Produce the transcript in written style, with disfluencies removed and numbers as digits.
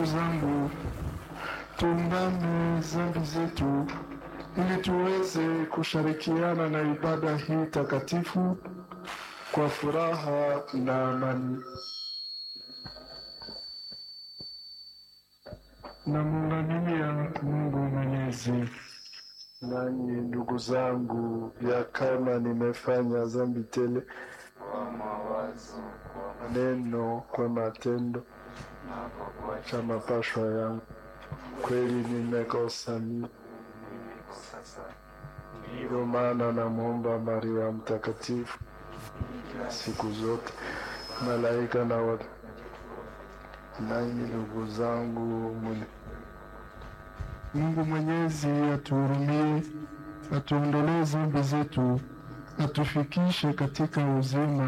ndugu zangu, tuungame dhambi zetu ili tuweze kushirikiana na ibada hii takatifu kwa furaha na amani. Namuungamia Mungu Mwenyezi. Nanyi ndugu zangu, ya kama nimefanya dhambi tele kwa mawazo, kwa maneno, kwa matendo na kwa kuacha cha mapashwa yangu, kweli nimekosa mimi. sasa. Ndio maana namwomba Maria Mtakatifu siku zote, malaika na watu. Nanyi ndugu zangu, Mungu Mwenyezi atuhurumie, atuondolee dhambi zetu, atufikishe katika uzima